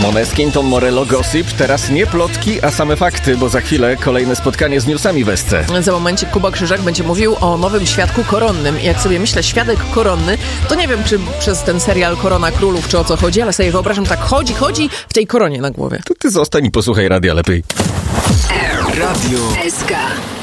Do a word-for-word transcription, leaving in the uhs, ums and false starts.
Måneskin, Tom Morello, Gossip. Teraz nie plotki, a same fakty, bo za chwilę kolejne spotkanie z newsami w S C. Za momencik Kuba Krzyżak będzie mówił o nowym świadku koronnym. I jak sobie myślę, świadek koronny, to nie wiem, czy przez ten serial Korona Królów, czy o co chodzi, ale sobie wyobrażam, tak chodzi, chodzi w tej koronie na głowie. To ty zostań i posłuchaj radia lepiej. Radio S K.